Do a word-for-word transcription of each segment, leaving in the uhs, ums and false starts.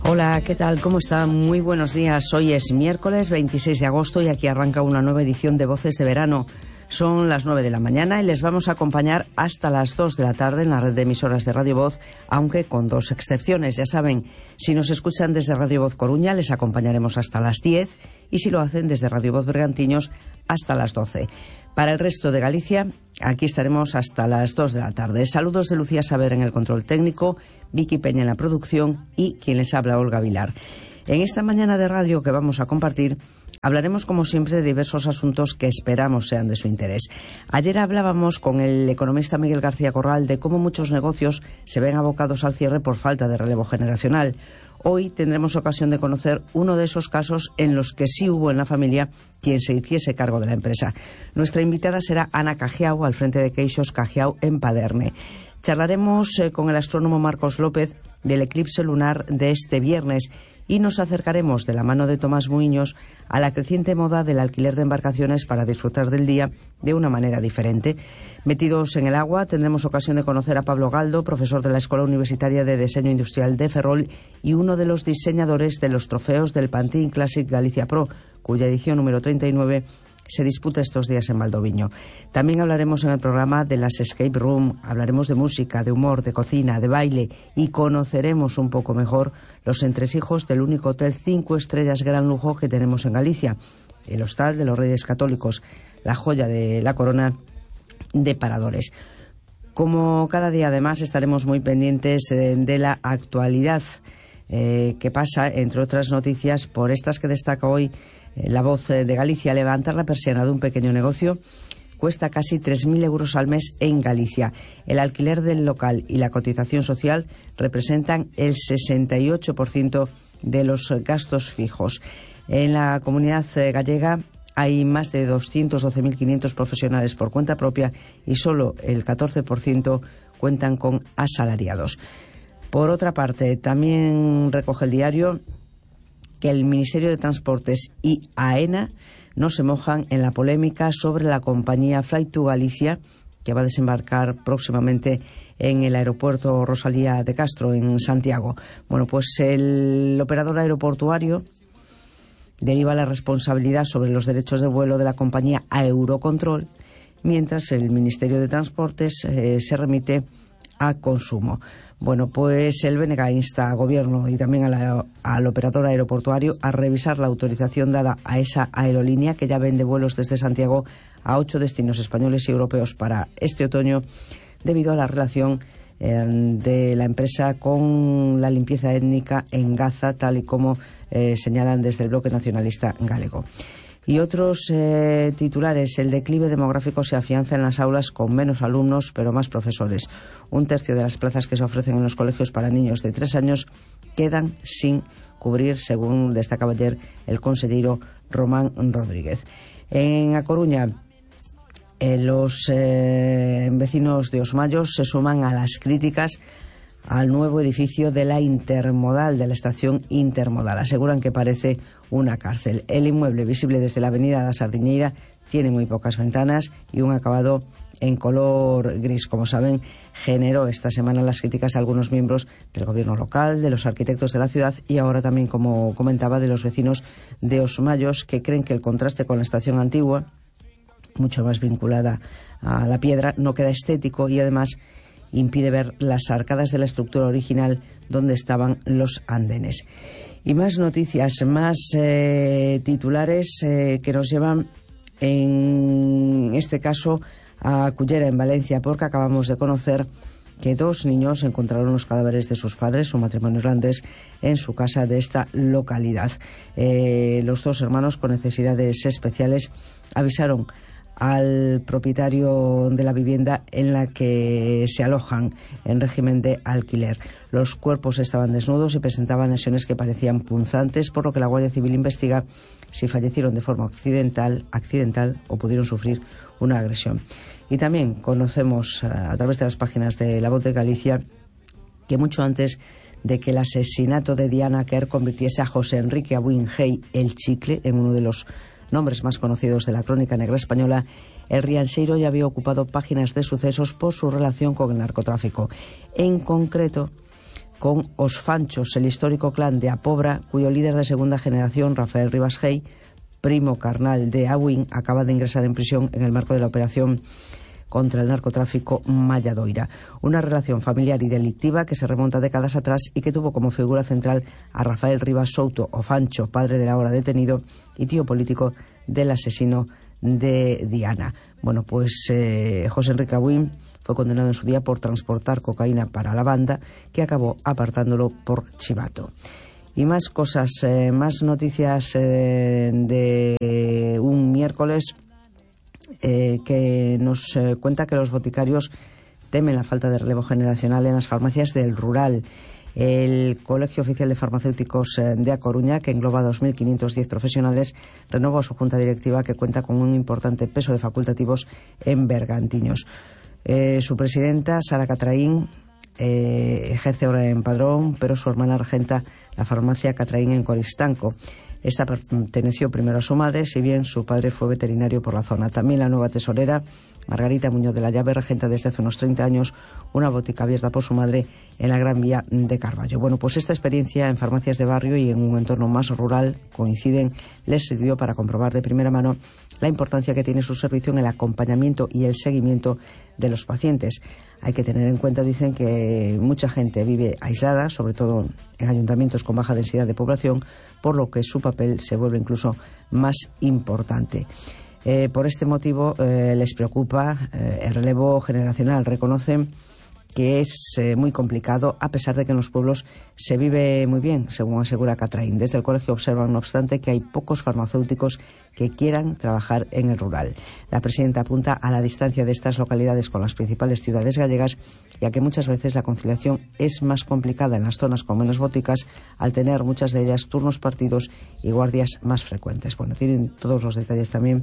Hola, ¿qué tal? ¿Cómo están? Muy buenos días. Hoy es miércoles veintiséis de agosto y aquí arranca una nueva edición de Voces de Verano. Son las nueve de la mañana y les vamos a acompañar hasta las dos de la tarde en la red de emisoras de Radio Voz, aunque con dos excepciones. Ya saben, si nos escuchan desde Radio Voz Coruña, les acompañaremos hasta las diez y si lo hacen desde Radio Voz Bergantiños, hasta las doce. Para el resto de Galicia, aquí estaremos hasta las dos de la tarde. Saludos de Lucía Saber en el control técnico, Vicky Peña en la producción y quien les habla, Olga Vilar. En esta mañana de radio que vamos a compartir, hablaremos como siempre de diversos asuntos que esperamos sean de su interés. Ayer hablábamos con el economista Miguel García Corral de cómo muchos negocios se ven abocados al cierre por falta de relevo generacional. Hoy tendremos ocasión de conocer uno de esos casos en los que sí hubo en la familia quien se hiciese cargo de la empresa. Nuestra invitada será Ana Cajiao, al frente de Queixos Cajiao en Paderne. Charlaremos eh, con el astrónomo Marcos López del eclipse lunar de este viernes y nos acercaremos de la mano de Tomás Muiños a la creciente moda del alquiler de embarcaciones para disfrutar del día de una manera diferente. Metidos en el agua, tendremos ocasión de conocer a Pablo Galdo, profesor de la Escuela Universitaria de Diseño Industrial de Ferrol y uno de los diseñadores de los trofeos del Pantin Classic Galicia Pro, cuya edición número treinta y nueve se disputa estos días en Valdoviño. También hablaremos en el programa de las escape room, hablaremos de música, de humor, de cocina, de baile y conoceremos un poco mejor los entresijos del único hotel cinco estrellas gran lujo que tenemos en Galicia, el Hostal de los Reyes Católicos, la joya de la corona de Paradores. Como cada día, además, estaremos muy pendientes eh, de la actualidad eh, que pasa, entre otras noticias, por estas que destaca hoy La Voz de Galicia. Levantar la persiana de un pequeño negocio cuesta casi tres mil euros al mes en Galicia. El alquiler del local y la cotización social representan el sesenta y ocho por ciento de los gastos fijos. En la comunidad gallega hay más de doscientos doce mil quinientos profesionales por cuenta propia y solo el catorce por ciento cuentan con asalariados. Por otra parte, también recoge el diario que el Ministerio de Transportes y AENA no se mojan en la polémica sobre la compañía Fly2Galicia, que va a desembarcar próximamente en el aeropuerto Rosalía de Castro, en Santiago. Bueno, pues el operador aeroportuario deriva la responsabilidad sobre los derechos de vuelo de la compañía a Eurocontrol, mientras el Ministerio de Transportes eh, se remite a Consumo. Bueno, pues el B N G insta al Gobierno y también a la, al operador aeroportuario a revisar la autorización dada a esa aerolínea que ya vende vuelos desde Santiago a ocho destinos españoles y europeos para este otoño, debido a la relación eh, de la empresa con la limpieza étnica en Gaza, tal y como eh, señalan desde el bloque nacionalista galego. Y otros eh, titulares: el declive demográfico se afianza en las aulas con menos alumnos pero más profesores. Un tercio de las plazas que se ofrecen en los colegios para niños de tres años quedan sin cubrir, según destacaba ayer el consejero Román Rodríguez. En A Coruña, eh, los eh, vecinos de Osmayos se suman a las críticas al nuevo edificio de la Intermodal, de la estación Intermodal. Aseguran que parece una cárcel. El inmueble, visible desde la avenida da Sardiñeira, tiene muy pocas ventanas y un acabado en color gris. Como saben, generó esta semana las críticas de algunos miembros del gobierno local, de los arquitectos de la ciudad y ahora también, como comentaba, de los vecinos de Osmayos, que creen que el contraste con la estación antigua, mucho más vinculada a la piedra, no queda estético y además impide ver las arcadas de la estructura original donde estaban los andenes. Y más noticias, más eh, titulares eh, que nos llevan en este caso a Cullera, en Valencia, porque acabamos de conocer que dos niños encontraron los cadáveres de sus padres, un matrimonio irlandés, en su casa de esta localidad. Eh, los dos hermanos con necesidades especiales avisaron al propietario de la vivienda en la que se alojan en régimen de alquiler. Los cuerpos estaban desnudos y presentaban lesiones que parecían punzantes, por lo que la Guardia Civil investiga si fallecieron de forma accidental, accidental o pudieron sufrir una agresión. Y también conocemos a través de las páginas de La Voz de Galicia que mucho antes de que el asesinato de Diana Quer convirtiese a José Enrique Abuingey el Chicle en uno de los nombres más conocidos de la crónica negra española, el Rianxeiro ya había ocupado páginas de sucesos por su relación con el narcotráfico. En concreto, con Os Fanchos, el histórico clan de A Pobra, cuyo líder de segunda generación, Rafael Rivas Hey, primo carnal de Awin, acaba de ingresar en prisión en el marco de la operación contra el narcotráfico Malladoira. Una relación familiar y delictiva que se remonta décadas atrás y que tuvo como figura central a Rafael Rivas Souto, o Fancho, padre del ahora detenido y tío político del asesino de Diana. Bueno, pues eh, José Enrique Awin fue condenado en su día por transportar cocaína para la banda, que acabó apartándolo por chivato. Y más cosas, eh, más noticias eh, de un miércoles eh, que nos eh, cuenta que los boticarios temen la falta de relevo generacional en las farmacias del rural. El Colegio Oficial de Farmacéuticos de A Coruña, que engloba dos mil quinientos diez profesionales, renovó su junta directiva, que cuenta con un importante peso de facultativos en Bergantiños. Eh, su presidenta, Sara Catraín, eh, ejerce ahora en Padrón, pero su hermana regenta la farmacia Catraín en Coristanco. Esta perteneció primero a su madre, si bien su padre fue veterinario por la zona. También la nueva tesorera, Margarita Muñoz de la Llave, regenta desde hace unos treinta años una botica abierta por su madre en la Gran Vía de Carballo. Bueno, pues esta experiencia en farmacias de barrio y en un entorno más rural coinciden, les sirvió para comprobar de primera mano la importancia que tiene su servicio en el acompañamiento y el seguimiento de los pacientes. Hay que tener en cuenta, dicen, que mucha gente vive aislada, sobre todo en ayuntamientos con baja densidad de población, por lo que su papel se vuelve incluso más importante. Eh, por este motivo eh, les preocupa eh, el relevo generacional. Reconocen que es eh, muy complicado, a pesar de que en los pueblos se vive muy bien, según asegura Catraín. Desde el colegio observan, no obstante, que hay pocos farmacéuticos que quieran trabajar en el rural. La presidenta apunta a la distancia de estas localidades con las principales ciudades gallegas, ya que muchas veces la conciliación es más complicada en las zonas con menos boticas, al tener muchas de ellas turnos partidos y guardias más frecuentes. Bueno, tienen todos los detalles también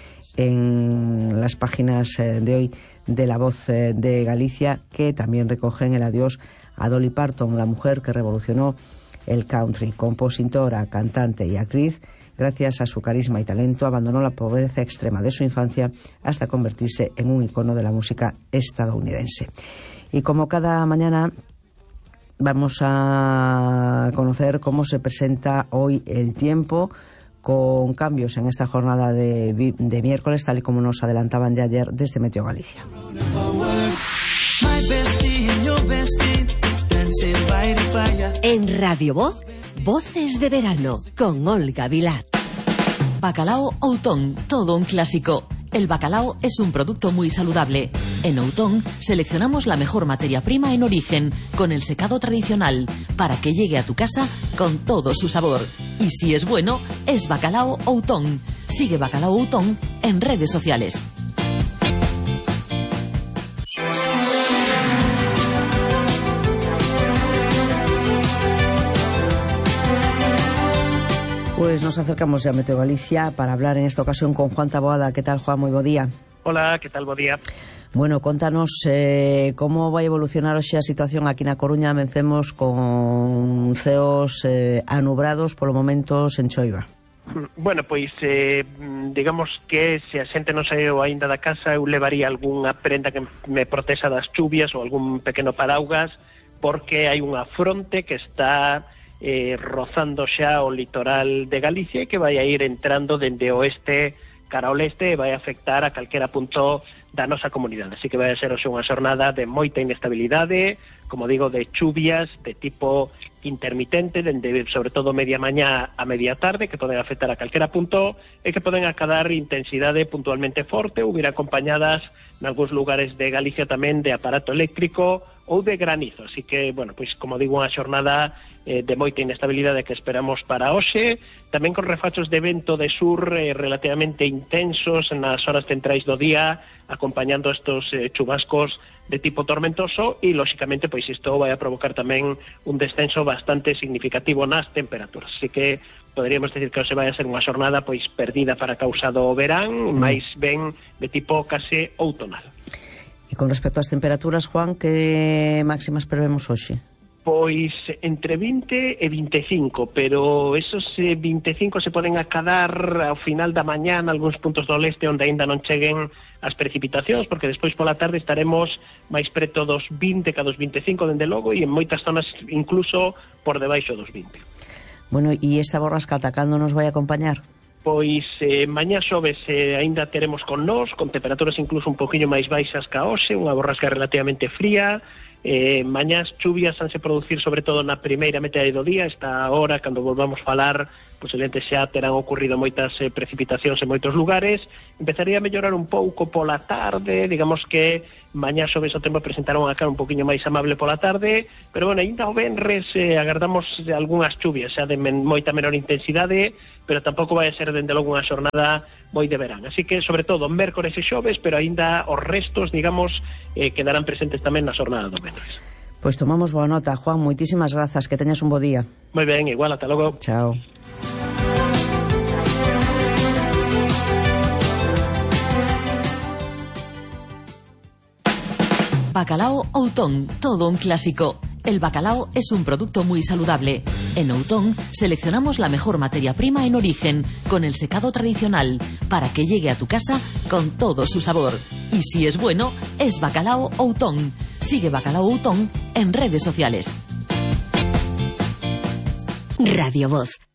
en las páginas de hoy de La Voz de Galicia, que también recogen el adiós a Dolly Parton, la mujer que revolucionó el country. Compositora, cantante y actriz, gracias a su carisma y talento, abandonó la pobreza extrema de su infancia hasta convertirse en un icono de la música estadounidense. Y como cada mañana, vamos a conocer cómo se presenta hoy el tiempo, con cambios en esta jornada de, de miércoles, tal y como nos adelantaban ya ayer desde Meteo Galicia. En Radio Voz, Voces de Verano, con Olga Vilar. Bacalao Outón, todo un clásico. El bacalao es un producto muy saludable. En Outón seleccionamos la mejor materia prima en origen, con el secado tradicional, para que llegue a tu casa con todo su sabor. Y si es bueno, es Bacalao Outón. Sigue Bacalao Outón en redes sociales. Pues nos acercamos ya a Meteo Galicia para hablar en esta ocasión con Juan Taboada. ¿Qué tal, Juan? Muy bo día. Hola, ¿qué tal? Bo día. Bueno, contanos eh, como vai evolucionar hoxe a situación aquí na Coruña. Vencemos con ceos eh, anubrados, polo momento sen choiva. Bueno, pois, eh, digamos que se a xente non saíu aínda da casa, eu levaría algunha prenda que me protexa das chuvias ou algún pequeno paraugas, porque hai unha fronte que está eh, rozando xa o litoral de Galicia e que vai a ir entrando dende o oeste cara ao leste e vai a afectar a calquera punto da nosa comunidade. Así que vai a ser hoxe unha xornada de moita inestabilidade, como digo, de chuvias de tipo intermitente, dende sobre todo media mañá a media tarde, que poden afectar a calquera punto e que poden acadar intensidade puntualmente forte ou vir acompañadas nalgúns lugares de Galicia tamén de aparato eléctrico ou de granizo. Así que, bueno, pois como digo, unha xornada eh, de moita inestabilidade que esperamos para hoxe, tamén con refachos de vento de sur eh, relativamente intensos nas horas centrais do día, acompañando estos eh, chubascos de tipo tormentoso e, lóxicamente, pois isto vai a provocar tamén un descenso bastante significativo nas temperaturas. Así que poderíamos decir que hoxe vai a ser unha xornada pois perdida para causa do verán, máis ben de tipo case outonal. E con respecto ás temperaturas, Juan, que máximas prevemos hoxe? Pois entre vinte e vinte e cinco, pero esos eh, vinte e cinco se poden acadar ao final da mañá en algúns puntos do leste onde aínda non cheguen as precipitacións, porque despois pola tarde estaremos máis preto dos vinte que dos vinte e cinco, dende logo, e en moitas zonas incluso por debaixo dos vinte. Bueno, e esta borrasca ata cando nos vai acompañar? Pois eh, mañá xoves eh, aínda teremos con nós, con temperaturas incluso un poquinho máis baixas ca hoxe, unha borrasca relativamente fría. Eh, mañás chuvias han se producir sobre todo na primeira metade do día. Esta hora, cando volvamos falar, posiblemente xa terán ocurrido moitas eh, precipitacións en moitos lugares. Empezaría a mellorar un pouco pola tarde, digamos que mañá xoves o tempo presentará unha cara un poquinho máis amable pola tarde, pero bueno, ainda o venres eh, agardamos algunhas chuvias xa de men moita menor intensidade, pero tampouco vai a ser dende logo unha xornada moi de verán. Así que, sobre todo, mércores e xoves, pero aínda os restos, digamos, eh, quedarán presentes tamén na xornada do venres. Pois tomamos boa nota, Juan, moitísimas grazas, que teñas un bo día. Moi ben, igual, ata logo. Chao. Bacalao Outón, todo un clásico. El bacalao es un producto muy saludable. En Outón seleccionamos la mejor materia prima en origen, con el secado tradicional, para que llegue a tu casa con todo su sabor. Y si es bueno, es Bacalao Outón. Sigue Bacalao Outón en redes sociales. Radio Voz.